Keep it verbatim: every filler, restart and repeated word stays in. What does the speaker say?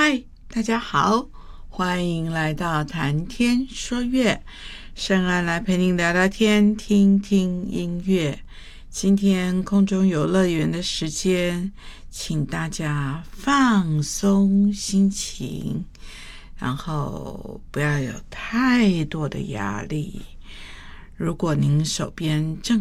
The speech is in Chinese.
嗨，大家好，欢迎来到谈天说乐，圣安来陪您聊聊天，听听音乐。今天空中游乐园的时间，请大家放松心情，然后不要有太多的压力。如果您手边正